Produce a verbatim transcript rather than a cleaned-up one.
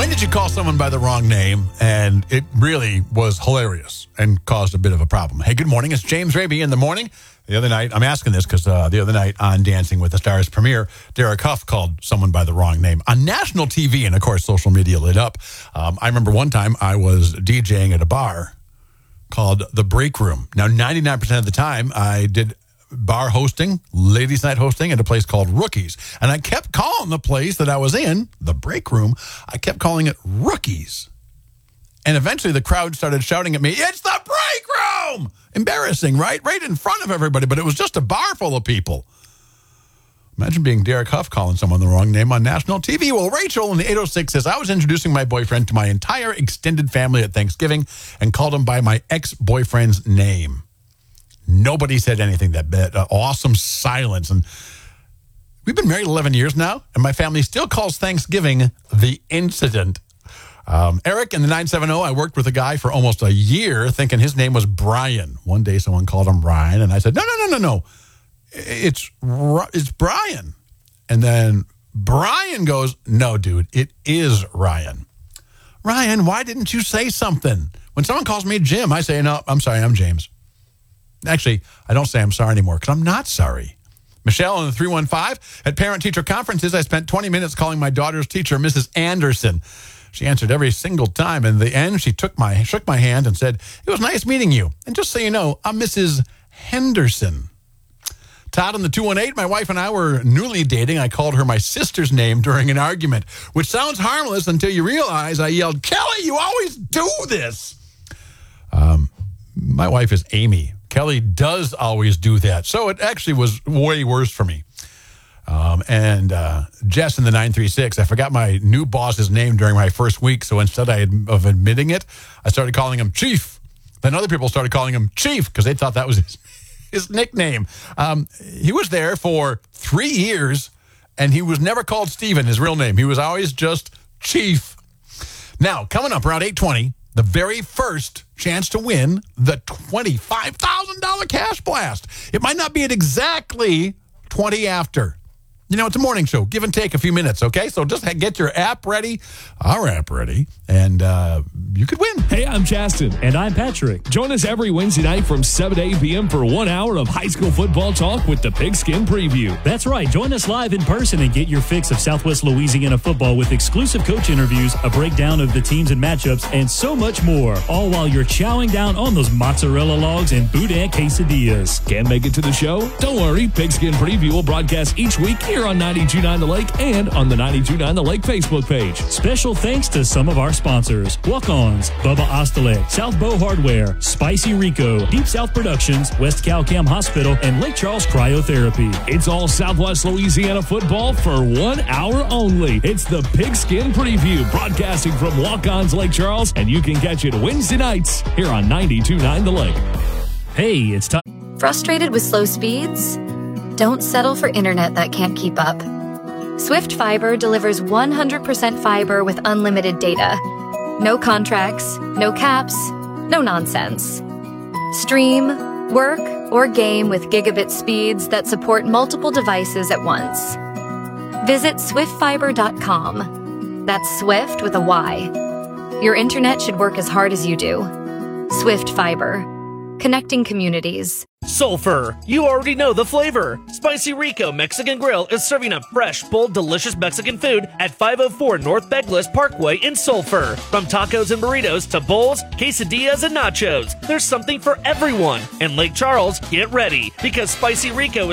When did you call someone by the wrong name? And it really was hilarious and caused a bit of a problem. Hey, good morning. It's James Raby in the morning. The other night, I'm asking this because uh, the other night on Dancing with the Stars premiere, Derek Huff called someone by the wrong name on national T V. And, of course, social media lit up. Um, I remember one time I was DJing at a bar called The Break Room. Now, ninety-nine percent of the time, I did bar hosting, ladies' night hosting at a place called Rookies. And I kept calling the place that I was in, The Break Room, I kept calling it Rookies. And eventually the crowd started shouting at me, "It's The Break Room!" Embarrassing, right? Right in front of everybody, but it was just a bar full of people. Imagine being Derek Huff calling someone the wrong name on national T V. Well, Rachel in the eight oh six says, I was introducing my boyfriend to my entire extended family at Thanksgiving and called him by my ex-boyfriend's name. Nobody said anything. That bit. Uh, awesome silence. And we've been married eleven years now, and my family still calls Thanksgiving the incident. Um, Eric in the nine seven zero, I worked with a guy for almost a year thinking his name was Brian. One day someone called him Ryan, and I said, no, no, no, no, no. It's, it's Brian. And then Brian goes, no, dude, it is Ryan. Ryan, why didn't you say something? When someone calls me Jim, I say, no, I'm sorry, I'm James. Actually, I don't say I'm sorry anymore because I'm not sorry. Michelle in the three one five, at parent-teacher conferences, I spent twenty minutes calling my daughter's teacher, Missus Anderson. She answered every single time. In the end, she took my shook my hand and said, "It was nice meeting you. And just so you know, I'm Missus Henderson." Todd in the two one eight, my wife and I were newly dating. I called her my sister's name during an argument, which sounds harmless until you realize I yelled, "Kelly, you always do this." Um, my wife is Amy. Kelly does always do that. So it actually was way worse for me. Um, and uh, Jess in the nine three six, I forgot my new boss's name during my first week, so instead of admitting it, I started calling him Chief. Then other people started calling him Chief because they thought that was his, his nickname. Um, he was there for three years, and he was never called Steven, his real name. He was always just Chief. Now, coming up around eight twenty, the very first chance to win the twenty-five thousand dollars cash blast. It might not be at exactly twenty after. You know, it's a morning show. Give and take a few minutes, okay? So just get your app ready, our app ready, and uh, you could win. Hey, I'm Justin. And I'm Patrick. Join us every Wednesday night from seven to eight p.m. for one hour of high school football talk with the Pigskin Preview. That's right. Join us live in person and get your fix of Southwest Louisiana football with exclusive coach interviews, a breakdown of the teams and matchups, and so much more, all while you're chowing down on those mozzarella logs and boudin quesadillas. Can't make it to the show? Don't worry. Pigskin Preview will broadcast each week here on ninety-two point nine The Lake and on the ninety-two point nine The Lake Facebook page. Special thanks to some of our sponsors: Walk-Ons, Bubba Ostale, South Bow Hardware, Spicy Rico, Deep South Productions, West Cal-Cam Hospital, and Lake Charles Cryotherapy. It's all Southwest Louisiana football for one hour only. It's the Pigskin Preview, broadcasting from Walk-Ons Lake Charles, and you can catch it Wednesday nights here on ninety-two point nine The Lake. Hey, it's time. Frustrated with slow speeds? Don't settle for internet that can't keep up. Swift Fiber delivers one hundred percent fiber with unlimited data. No contracts, no caps, no nonsense. Stream, work, or game with gigabit speeds that support multiple devices at once. Visit swift fiber dot com. That's Swift with a Y. Your internet should work as hard as you do. Swift Fiber. Connecting communities. Sulfur. You already know the flavor. Spicy Rico Mexican Grill is serving up fresh, bold, delicious Mexican food at five oh four North Douglas Parkway in Sulphur. From tacos and burritos to bowls, quesadillas, and nachos, there's something for everyone. And Lake Charles, get ready, because Spicy Rico is